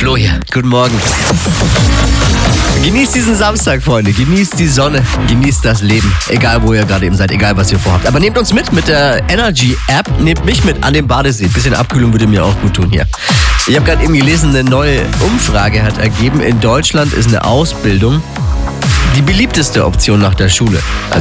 Flo hier. Guten Morgen. Genießt diesen Samstag, Freunde. Genießt die Sonne. Genießt das Leben. Egal, wo ihr gerade eben seid. Egal, was ihr vorhabt. Aber nehmt uns mit der Energy-App. Nehmt mich mit an den Badesee. Bisschen Abkühlung würde mir auch gut tun hier. Ich habe gerade eben gelesen, eine neue Umfrage hat ergeben, in Deutschland ist eine Ausbildung die beliebteste Option nach der Schule.